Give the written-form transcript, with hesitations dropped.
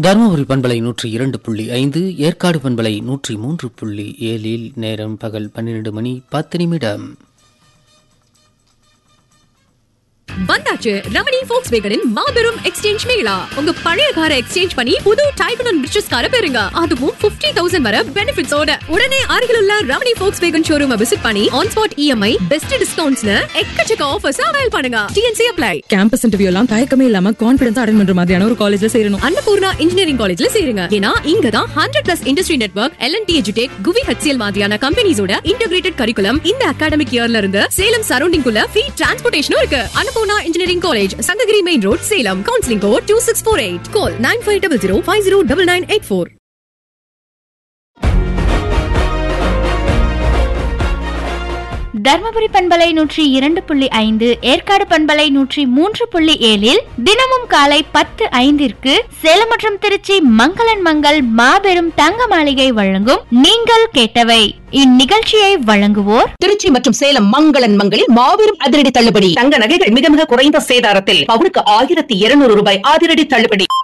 தருமபுரி பண்பலை 102.5, ஏற்காடு பண்பலை 103.7 நேரம் பகல் 12 மணி 10 நிமிடம். வந்தாச்சு ரமணி ஃபோக்ஸ்வேகனின் மாபெரும் எக்ஸ்சேஞ்ச் மேளா. உங்க பழைய காரை எக்ஸ்சேஞ்ச் பண்ணி புது டைப் அண்ட் ரிச்சஸ் காரை பெறுங்க. அதுவும் 50,000 வரை பெனிஃபிட்ஸோட. உடனே அருகில் உள்ள ரமணி ஃபோக்ஸ்வேகன் ஷோரூமை விசிட் பண்ணி ஆன் ஸ்பாட் இஎம்ஐ, பெஸ்ட் டிஸ்கவுண்ட்ஸ்னு எக்கச்சக்க ஆஃபர்ஸ் அவைல் பண்ணுங்க. DNC apply. கேம்பஸ் இன்டர்வியூ எல்லாம் தயக்கமே இல்லாம கான்ஃபிடன்ஸா அட்டெண்ட் பண்ற மாதிரியான ஒரு காலேஜ்ல சேரணும். அன்னபூர்ணா இன்ஜினியரிங் காலேஜ்ல சேருங்க. ஏன்னா இங்க தான் 100+ இண்டஸ்ட்ரி நெட்வொர்க், L&T எஜுடெக், குவி HCL மாதிரியான கம்பெனிஸோட இன்டகிரேட்டட் கரிக்குலம் இந்த அகாடமிக் இயர்ல இருந்து சேலம் சரௌண்டிங் குள்ள ஃப்ரீ டிரான்ஸ்போர்ட்டேஷனும் இருக்கு. Annapurna Engineering College, Sangagiri Main Road, Salem. Counseling code 2648. Call 9500509984. Dharmapuri பண்பலை 102.5, ஏற்காடு பண்பலை 103.7 தினமும் காலை 10:05 சேலம் மற்றும் திருச்சி மங்களன் மங்கள் மாபெரும் தங்க மாளிகை வழங்கும் நீங்கள் கேட்டவை. இந்நிகழ்ச்சியை வழங்குவோர் திருச்சி மற்றும் சேலம் மங்களன் மங்களில் மாபெரும் அதிரடி தள்ளுபடி. தங்க நகைகள் மிக மிக குறைந்த சேதாரத்தில் பவுனுக்கு 1200 ரூபாய் அதிரடி தள்ளுபடி.